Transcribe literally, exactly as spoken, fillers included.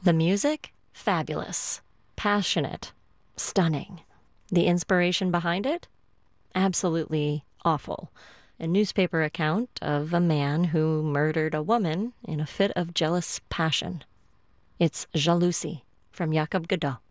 The music? Fabulous. Passionate. Stunning. The inspiration behind it? Absolutely awful. A newspaper account of a man who murdered a woman in a fit of jealous passion. It's Jalousie from Jakob Godot.